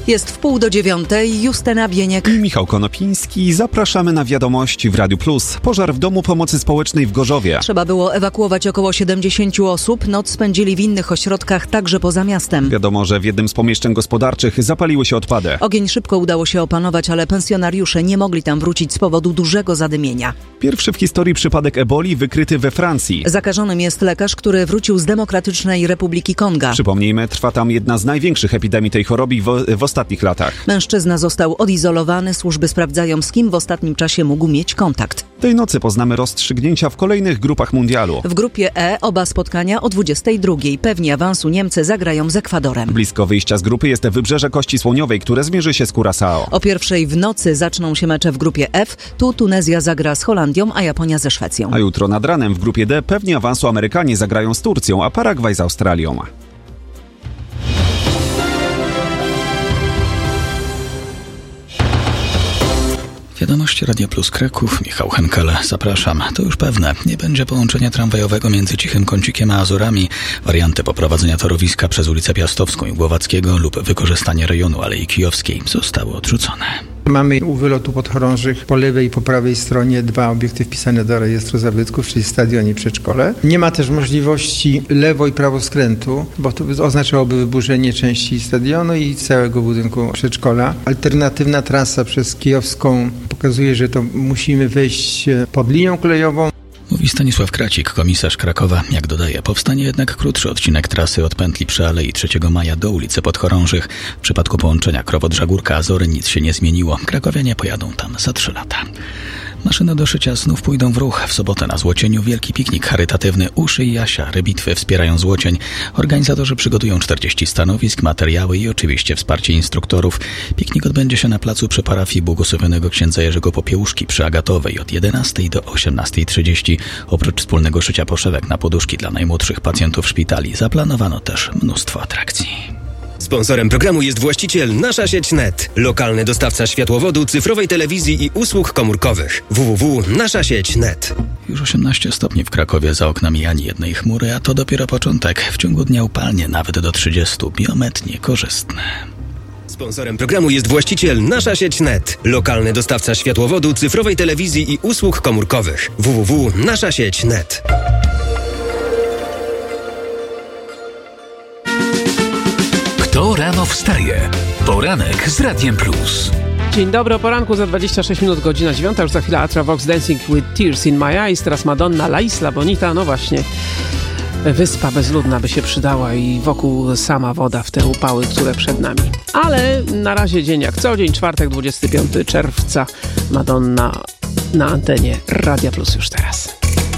Jest 8:30, Justyna Bieniek i Michał Konopiński. Zapraszamy na wiadomości w Radiu Plus. Pożar w Domu Pomocy Społecznej w Gorzowie. Trzeba było ewakuować około 70 osób. Noc spędzili w innych ośrodkach, także poza miastem. Wiadomo, że w jednym z pomieszczeń gospodarczych zapaliły się odpady. Ogień szybko udało się opanować, ale pensjonariusze nie mogli tam wrócić z powodu dużego zadymienia. Pierwszy w historii przypadek eboli wykryty we Francji. Zakażonym jest lekarz, który wrócił z Demokratycznej Republiki Konga. Przypomnijmy, trwa tam jedna z największych epidemii tej choroby w ostatnich latach. Mężczyzna został odizolowany. Służby sprawdzają, z kim w ostatnim czasie mógł mieć kontakt. Tej nocy poznamy rozstrzygnięcia w kolejnych grupach mundialu. W grupie E oba spotkania o 22:00. Pewni awansu Niemcy zagrają z Ekwadorem. Blisko wyjścia z grupy jest Wybrzeże Kości Słoniowej, które zmierzy się z Curaçao. O 1:00 w nocy zaczną się mecze w grupie F. Tu Tunezja zagra z Holandią, a Japonia ze Szwecją. A jutro nad ranem w grupie D pewni awansu Amerykanie zagrają z Turcją, a Paragwaj z Australią. Wiadomości Radia Plus Kraków, Michał Henkel, zapraszam. To już pewne, nie będzie połączenia tramwajowego między Cichym Kącikiem a Azurami. Warianty poprowadzenia torowiska przez ulicę Piastowską i Głowackiego lub wykorzystanie rejonu Alei Kijowskiej zostały odrzucone. Mamy u wylotu podchorążych po lewej i po prawej stronie 2 obiekty wpisane do rejestru zabytków, czyli stadion i przedszkole. Nie ma też możliwości lewo i prawo skrętu, bo to oznaczałoby wyburzenie części stadionu i całego budynku przedszkola. Alternatywna trasa przez Kijowską pokazuje, że to musimy wejść pod linią kolejową. Mówi Stanisław Kracik, komisarz Krakowa. Jak dodaje, powstanie jednak krótszy odcinek trasy od pętli przy Alei 3 Maja do ulicy Podchorążych. W przypadku połączenia Krowodrza-Górka-Azory nic się nie zmieniło. Krakowianie pojadą tam za 3 lata. Maszyny do szycia znów pójdą w ruch. W sobotę na Złocieniu wielki piknik charytatywny Uszyj Jasia. Rybitwy wspierają Złocień. Organizatorzy przygotują 40 stanowisk, materiały i oczywiście wsparcie instruktorów. Piknik odbędzie się na placu przy parafii błogosławionego księdza Jerzego Popiełuszki przy Agatowej od 11 do 18:30. Oprócz wspólnego szycia poszewek na poduszki dla najmłodszych pacjentów szpitali zaplanowano też mnóstwo atrakcji. Sponsorem programu jest właściciel Nasza Sieć Net, lokalny dostawca światłowodu, cyfrowej telewizji i usług komórkowych. www.naszasieć.net. Już 18 stopni w Krakowie, za oknami ani jednej chmury, a to dopiero początek. W ciągu dnia upalnie, nawet do 30, biometnie korzystne. Sponsorem programu jest właściciel Nasza Sieć Net, lokalny dostawca światłowodu, cyfrowej telewizji i usług komórkowych. www.naszasieć.net. Kto rano wstaje? Poranek z Radiem Plus. Dzień dobry, o poranku za 26 minut, godzina 9. Już za chwilę Ultravox Dancing with Tears in My Eyes. Teraz Madonna, La Isla Bonita. No właśnie, wyspa bezludna by się przydała i wokół sama woda w te upały, które przed nami. Ale na razie dzień jak co dzień, czwartek 25 czerwca. Madonna na antenie Radia Plus już teraz.